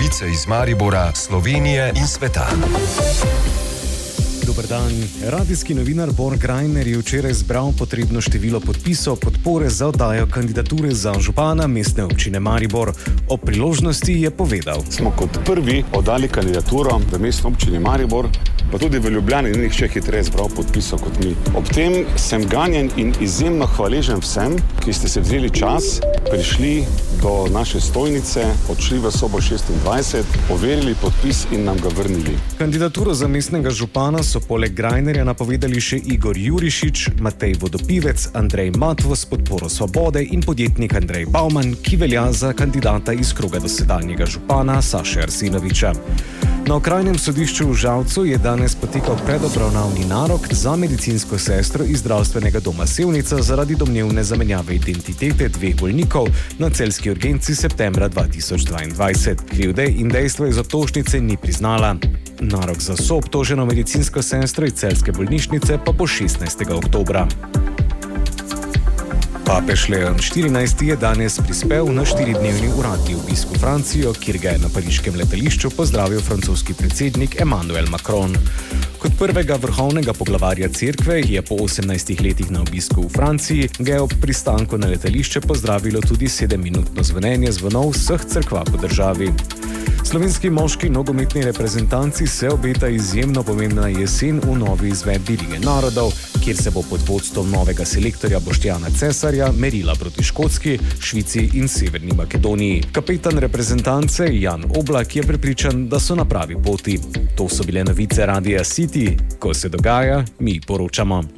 Novice iz Maribora, Slovenije in sveta. Dober dan. Radijski novinar Borg Greiner je včeraj zbral potrebno število podpisov podpore za oddajo kandidature za župana mestne občine Maribor. O priložnosti je povedal: Smo kot prvi oddali kandidaturo v mestni občini Maribor, pa tudi v Ljubljani ni nihče hitreje zbral podpisov kot mi. Ob tem sem ganjen in izjemno hvaležen vsem, ki ste se vzeli čas, prišli do naše stojnice, odšli v sobo 26, overili podpis in nam ga vrnili. Kandidaturo za mestnega župana so poleg Greinerja napovedali še Igor Jurišič, Matej Vodopivec, Andrej Matvo s podporo Svobode in podjetnik Andrej Bauman, ki velja za kandidata iz kroga dosedanjega župana Saše Arsenoviča. Na okrajnem sodišču v Žalcu je danes potekal predobravnavni narok za medicinsko sestro iz zdravstvenega doma Sevnica zaradi domnevne zamenjave identitete dveh bolnikov na celjski urgenci septembra 2022. Krivde in dejstva iz obtožnice ni priznala. Narok za soobtoženo medicinsko sestro iz celjske bolnišnice pa bo 16. oktobra. Papež Leon XIV je danes prispel na 4-dnevni uradni obisk v Francijo, kjer ga je na pariškem letališču pozdravil francoski predsednik Emmanuel Macron. Kot prvega vrhovnega poglavarja cerkve je po 18 letih na obisku v Franciji ga je ob pristanku na letališče pozdravilo tudi 7-minutno zvonjenje zvonov vseh cerkva po državi. Slovenski moški nogometni reprezentanci se obeta izjemno pomembna jesen v novi izvedbi Lige narodov, kjer se bo pod vodstvom novega selektorja Boštjana Cesarja merila proti Škotski, Švici in Severni Makedoniji. Kapetan reprezentance Jan Oblak je prepričan, da so na pravi poti. To so bile novice Radia City. Ko se dogaja, mi poročamo.